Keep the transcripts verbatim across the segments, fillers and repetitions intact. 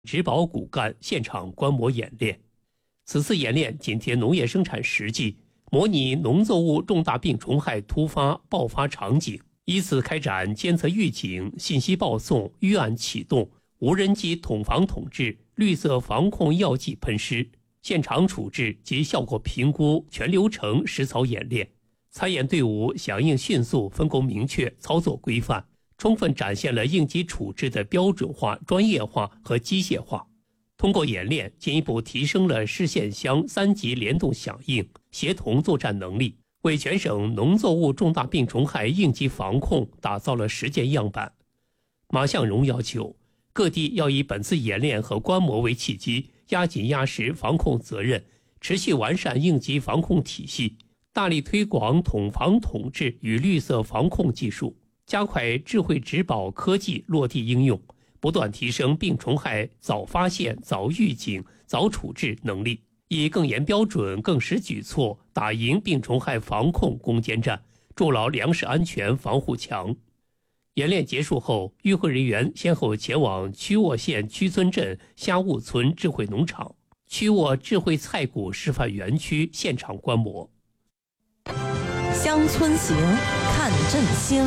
植保骨干现场观摩演练。此次演练紧贴农业生产实际，模拟农作物重大病虫害突发爆发场景，依次开展监测预警、信息报送、预案启动、无人机统防统治、绿色防控药剂喷施、现场处置及效果评估全流程实操演练。参演队伍响应迅速、分工明确、操作规范，充分展现了应急处置的标准化、专业化和机械化。通过演练，进一步提升了市县乡三级联动响应、协同作战能力，为全省农作物重大病虫害应急防控打造了实践样板。马向荣要求，各地要以本次演练和观摩为契机，压紧压实防控责任，持续完善应急防控体系，大力推广统防统治与绿色防控技术，加快智慧植保科技落地应用，不断提升病虫害早发现、早预警、早处置能力，以更严标准、更实举措打赢病虫害防控攻坚战，筑牢粮食安全防护墙。演练结束后，与会人员先后前往曲沃县曲村镇虾务村智慧农场、曲沃智慧菜谷示范园区现场观摩。 乡村行，看振兴。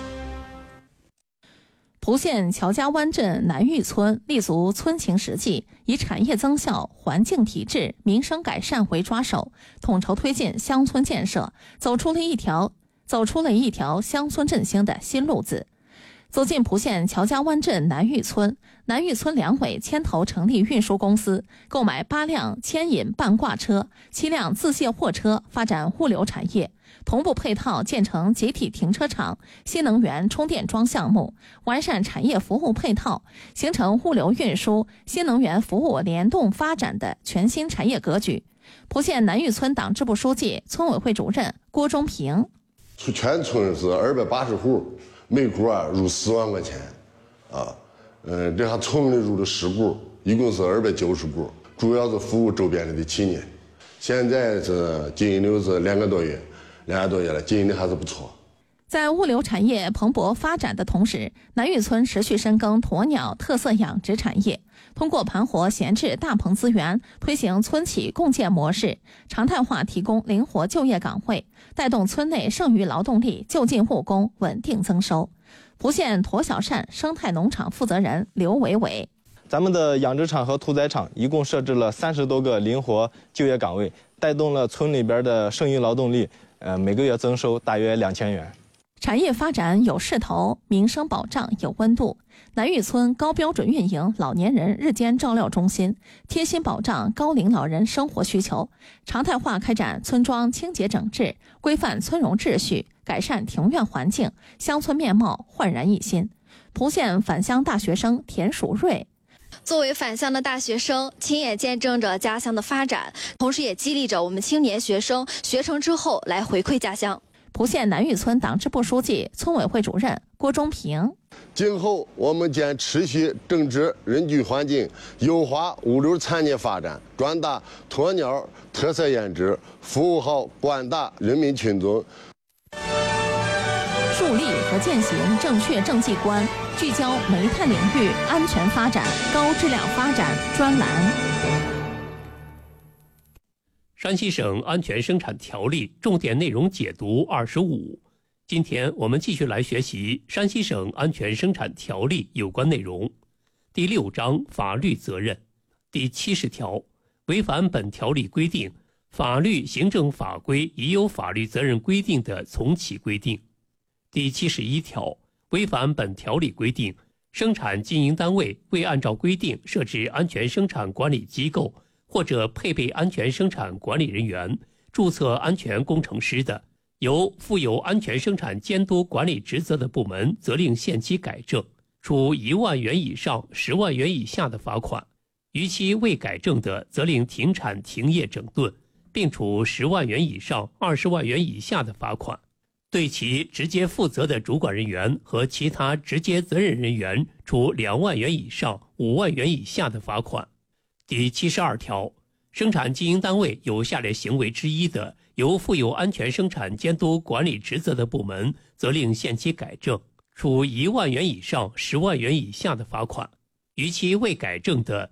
蒲县乔家湾镇南峪村立足村情实际，以产业增效、环境提质、民生改善为抓手，统筹推进乡村建设，走出了一条走出了一条乡村振兴的新路子。走进蒲县乔家湾镇南峪村，南峪村两委牵头成立运输公司，购买八辆牵引半挂车、七辆自卸货车，发展物流产业，同步配套建成集体停车场、新能源充电桩项目，完善产业服务配套，形成物流运输、新能源服务联动发展的全新产业格局。蒲县南峪村党支部书记、村委会主任郭忠平： 全村是二百八十户，每户啊入四万块钱，啊，嗯，这还村里入的十股，一共是二百九十股，主要是服务周边的企业。现在是经营的是两个多月，两个多月了，经营的还是不错。 在物流产业蓬勃发展的同时，南峪村持续深耕鸵鸟特色养殖产业，通过盘活闲置大棚资源，推行村企共建模式，常态化提供灵活就业岗位，带动村内剩余劳动力就近务工，稳定增收。蒲县驼小善生态农场负责人刘伟伟： 咱们的养殖场和屠宰场一共设置了三十多个灵活就业岗位，带动了村里边的剩余劳动力，呃，每个月增收大约两千元。 产业发展有势头，民生保障有温度。南峪村高标准运营老年人日间照料中心，贴心保障高龄老人生活需求，常态化开展村庄清洁整治，规范村容秩序，改善庭院环境，乡村面貌焕然一新。蒲县返乡大学生田蜀瑞： 作为返乡的大学生，亲眼见证着家乡的发展，同时也激励着我们青年学生学成之后来回馈家乡。 蒲县南峪村党支部书记、村委会主任郭忠平： 今后我们将持续整治人居环境，优化物流产业发展，壮大鸵鸟特色养殖，服务好广大人民群众。 树立和践行正确政绩观，聚焦煤炭领域安全发展、高质量发展专栏。 山西省安全生产条例重点内容解读二十五。今天我们继续来学习山西省安全生产条例有关内容。第六章法律责任。第七十条，违反本条例规定，法律、行政法规已有法律责任规定的从其规定。第七十一条，违反本条例规定，生产经营单位未按照规定设置安全生产管理机构，或者配备安全生产管理人员、注册安全工程师的，由负有安全生产监督管理职责的部门责令限期改正，处一万元以上十万元以下的罚款；逾期未改正的，责令停产停业整顿，并处十万元以上二十万元以下的罚款。对其直接负责的主管人员和其他直接责任人员，处两万元以上五万元以下的罚款。第七十二条，生产经营单位有下列行为之一的，由负有安全生产监督管理职责的部门责令限期改正，处一万元以上十万元以下的罚款。 逾期未改正的